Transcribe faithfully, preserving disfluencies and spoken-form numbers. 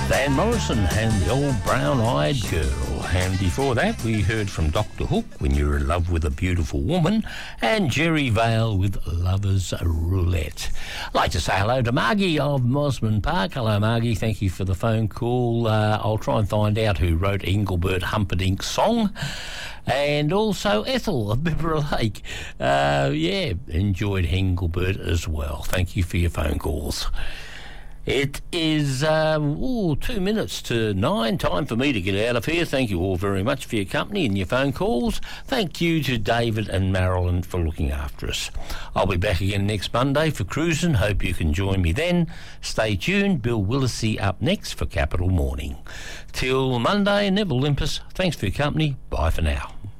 Van Morrison and the Old Brown-Eyed Girl. And before that, we heard from Doctor Hook, When You're in Love with a Beautiful Woman, and Jerry Vale with Lover's Roulette. I'd like to say hello to Margie of Mosman Park. Hello, Margie. Thank you for the phone call. Uh, I'll try and find out who wrote Engelbert Humperdinck's song. And also Ethel of Bibra Lake. Uh, yeah, enjoyed Engelbert as well. Thank you for your phone calls. It is um, ooh, two minutes to nine. Time for me to get out of here. Thank you all very much for your company and your phone calls. Thank you to David and Marilyn for looking after us. I'll be back again next Monday for cruising. Hope you can join me then. Stay tuned. Bill Willisey up next for Capital Morning. Till Monday, Neville Limpus. Thanks for your company. Bye for now.